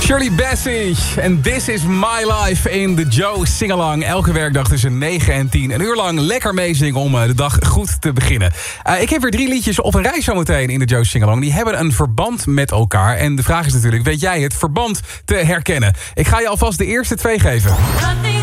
Shirley Bassey en This Is My Life in de Joe Singalong. Elke werkdag tussen 9 en 10. Een uur lang lekker meezingen om de dag goed te beginnen. Ik heb weer 3 liedjes op een rij zometeen in de Joe Singalong. Die hebben een verband met elkaar. En de vraag is natuurlijk, weet jij het verband te herkennen? Ik ga je alvast de eerste 2 geven.